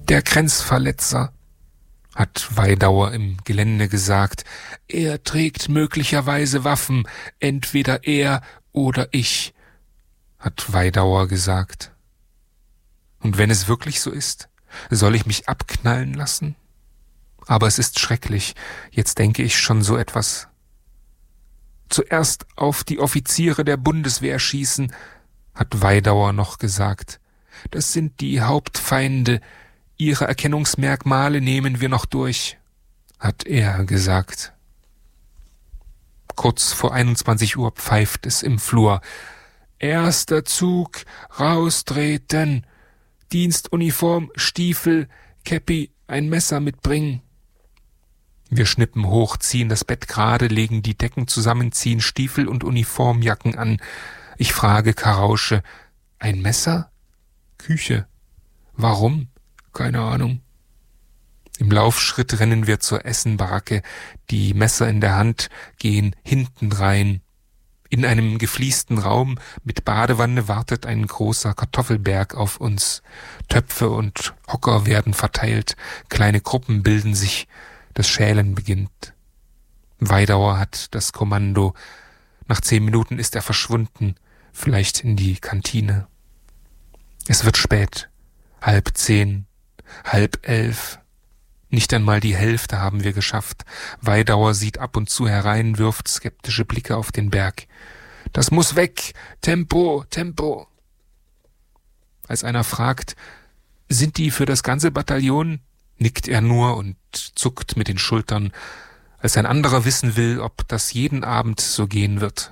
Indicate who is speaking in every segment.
Speaker 1: Der Grenzverletzer, hat Weidauer im Gelände gesagt. Er trägt möglicherweise Waffen, entweder er oder ich, hat Weidauer gesagt. Und wenn es wirklich so ist, soll ich mich abknallen lassen? Aber es ist schrecklich, jetzt denke ich schon so etwas. Zuerst auf die Offiziere der Bundeswehr schießen, hat Weidauer noch gesagt. Das sind die Hauptfeinde, ihre Erkennungsmerkmale nehmen wir noch durch, hat er gesagt. Kurz vor 21 Uhr pfeift es im Flur. Erster Zug, raustreten, Dienstuniform, Stiefel, Käppi, ein Messer mitbringen. Wir schnippen hoch, ziehen das Bett gerade, legen die Decken zusammen, ziehen Stiefel und Uniformjacken an. Ich frage Karausche, ein Messer? Küche. Warum? Keine Ahnung. Im Laufschritt rennen wir zur Essenbaracke, die Messer in der Hand, gehen hinten rein. In einem gefliesten Raum mit Badewanne wartet ein großer Kartoffelberg auf uns. Töpfe und Hocker werden verteilt, kleine Gruppen bilden sich, das Schälen beginnt. Weidauer hat das Kommando. Nach 10 Minuten ist er verschwunden, vielleicht in die Kantine. Es wird spät, 9:30, 10:30. Nicht einmal die Hälfte haben wir geschafft. Weidauer sieht ab und zu herein, wirft skeptische Blicke auf den Berg. Das muss weg! Tempo, Tempo! Als einer fragt, sind die für das ganze Bataillon? Nickt er nur und zuckt mit den Schultern, als ein anderer wissen will, ob das jeden Abend so gehen wird.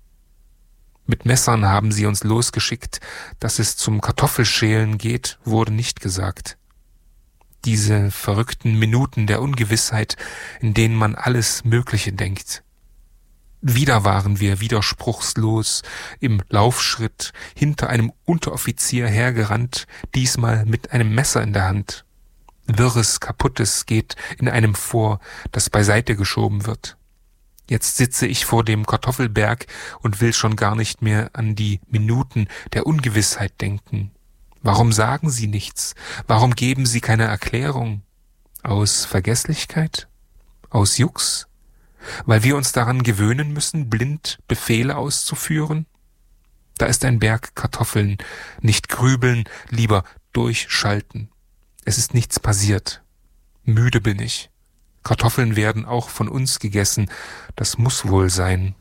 Speaker 1: Mit Messern haben sie uns losgeschickt, dass es zum Kartoffelschälen geht, wurde nicht gesagt. Diese verrückten Minuten der Ungewissheit, in denen man alles Mögliche denkt. Wieder waren wir widerspruchslos im Laufschritt hinter einem Unteroffizier hergerannt, diesmal mit einem Messer in der Hand. Wirres, Kaputtes geht in einem vor, das beiseite geschoben wird. Jetzt sitze ich vor dem Kartoffelberg und will schon gar nicht mehr an die Minuten der Ungewissheit denken. Warum sagen Sie nichts? Warum geben Sie keine Erklärung? Aus Vergesslichkeit? Aus Jux? Weil wir uns daran gewöhnen müssen, blind Befehle auszuführen? Da ist ein Berg Kartoffeln. Nicht grübeln, lieber durchschalten. Es ist nichts passiert. Müde bin ich. Kartoffeln werden auch von uns gegessen. Das muss wohl sein.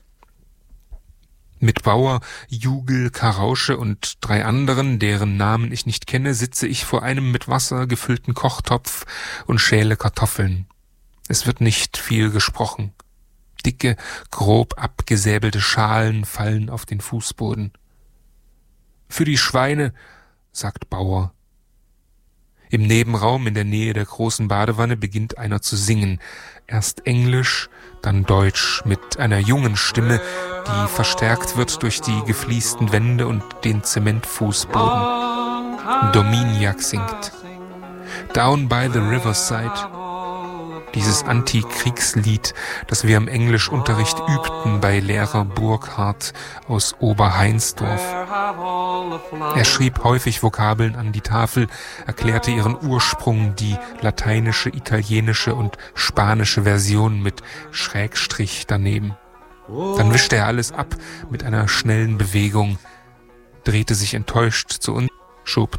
Speaker 1: Mit Bauer, Jugel, Karausche und 3 anderen, deren Namen ich nicht kenne, sitze ich vor einem mit Wasser gefüllten Kochtopf und schäle Kartoffeln. Es wird nicht viel gesprochen. Dicke, grob abgesäbelte Schalen fallen auf den Fußboden. Für die Schweine, sagt Bauer. Im Nebenraum in der Nähe der großen Badewanne beginnt einer zu singen. Erst Englisch, dann Deutsch, mit einer jungen Stimme, die verstärkt wird durch die gefliesten Wände und den Zementfußboden. Dominiak singt. Down by the Riverside. Dieses Antikriegslied, das wir im Englischunterricht übten bei Lehrer Burkhardt aus Oberheinsdorf. Er schrieb häufig Vokabeln an die Tafel, erklärte ihren Ursprung, die lateinische, italienische und spanische Version mit Schrägstrich daneben. Dann wischte er alles ab mit einer schnellen Bewegung, drehte sich enttäuscht zu uns, schob